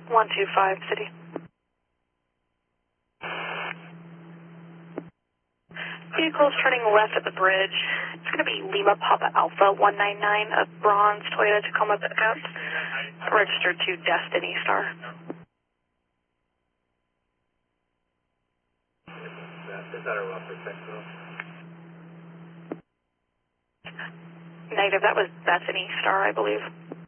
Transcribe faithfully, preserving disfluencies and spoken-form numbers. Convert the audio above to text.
one two five, City. Vehicle's turning left at the bridge. It's going to be Lima Papa Alpha one nine nine, a bronze Toyota Tacoma pickup, registered to Destiny Star. Is that a rough perspective? Negative, that was Bethany Star, I believe.